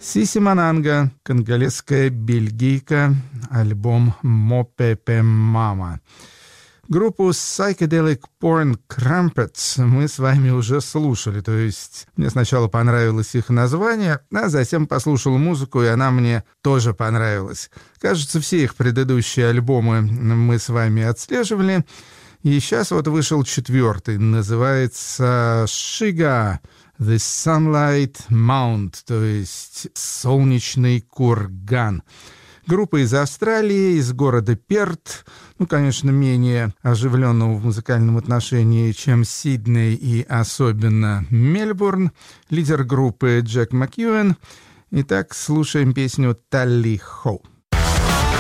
Сиси Мананга, конголезская бельгийка, альбом «Мопепе Мама». Группу Psychedelic Porn Crumpets мы с вами уже слушали, то есть мне сначала понравилось их название, а затем послушал музыку, и она мне тоже понравилась. Кажется, все их предыдущие альбомы мы с вами отслеживали, и сейчас вот вышел 4-й, называется «Shiga The Sunlight Mount», то есть «Солнечный курган». Группа из Австралии, из города Перт, конечно, менее оживленного в музыкальном отношении, чем Сидней и особенно Мельбурн. Лидер группы Джек Макьюэн. Итак, слушаем песню «Талли Хо».